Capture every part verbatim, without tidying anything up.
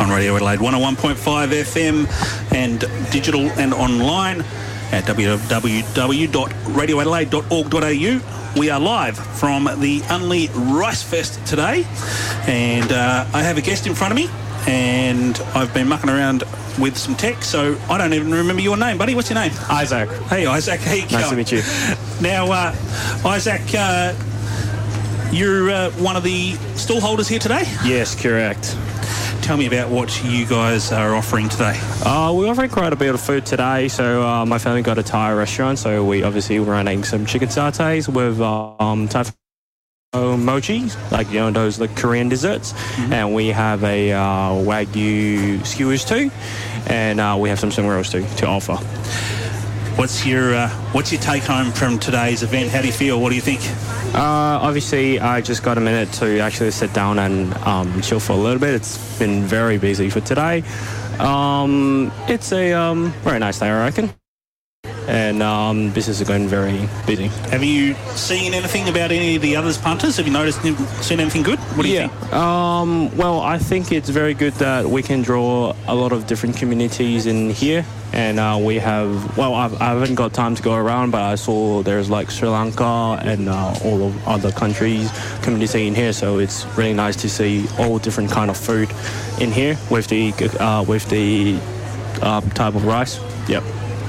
on Radio Adelaide one oh one point five F M and digital and online at w w w dot radio adelaide dot org dot a u. We are live from the Unley Rice Fest today, and uh, I have a guest in front of me, and I've been mucking around with some tech, so I don't even remember your name, buddy. What's your name? Isaac. Hey, Isaac. How you going? Nice to meet you. Now, uh, Isaac, uh, you're uh, one of the stall holders here today? Yes, correct. Tell me about what you guys are offering today. Uh, we're offering quite a bit of food today. So uh, my family got a Thai restaurant, so we obviously running some chicken satays with um, Thai mochi, like, you know, those like Korean desserts. Mm-hmm. And we have a uh, Wagyu skewers too, and uh, we have some spring rolls too to offer. What's your uh, what's your take home from today's event? How do you feel? What do you think? Uh, obviously, I just got a minute to actually sit down and um, chill for a little bit. It's been very busy for today. Um, it's a um, very nice day, I reckon. And um, business is going very busy. Have you seen anything about any of the others punters? Have you noticed, seen anything good? What do you yeah. think? Um, well, I think it's very good that we can draw a lot of different communities in here. And uh, we have, well, I've, I haven't got time to go around, but I saw there's like Sri Lanka and uh, all of other countries community in here. So it's really nice to see all different kind of food in here with the uh, with the uh, type of rice. Yep.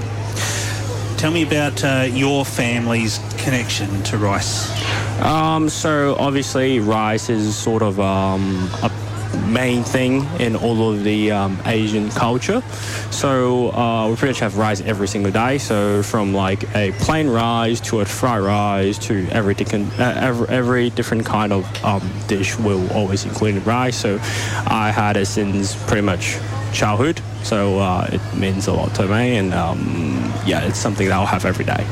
Tell me about uh, your family's connection to rice. Um, so obviously rice is sort of um, a main thing in all of the um, Asian culture. So uh, we pretty much have rice every single day. So from like a plain rice to a fried rice to every different, uh, every, every different kind of um, dish will always include rice. So I had it since pretty much childhood. So uh, it means a lot to me, and um, yeah, it's something that I'll have every day.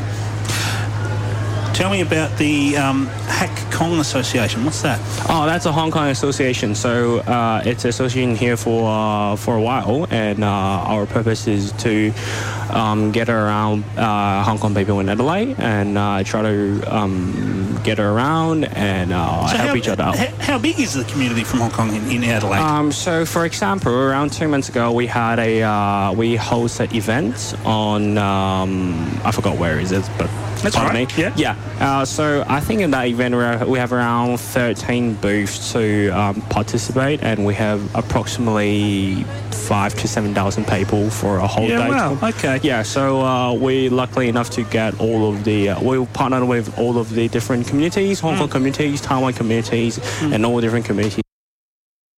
Tell me about the um, Hack Kong Association. What's that? Oh, that's a Hong Kong association. So uh, it's an association here for uh, for a while, and uh, our purpose is to um, get around uh, Hong Kong people in Adelaide and uh, try to um, get around and uh, so help how, each other out. How big is the community from Hong Kong in, in Adelaide? Um, so, for example, around two months ago, we had a uh, we hosted events on um, I forgot where is it, but that's right. Me. Yeah. Yeah. Uh, so I think in that event we have around thirteen booths to um, participate, and we have approximately five to seven thousand people for a whole yeah, day. Wow. Okay. Yeah. So uh, we luckily enough to get all of the uh, we partnered with all of the different communities, Hong mm. Kong communities, Taiwan communities, mm. and all different communities